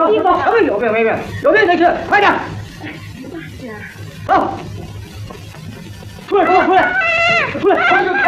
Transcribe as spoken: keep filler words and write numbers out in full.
走，走，什么有病没病？有病才去，快点！走，出来，给我出来！出来！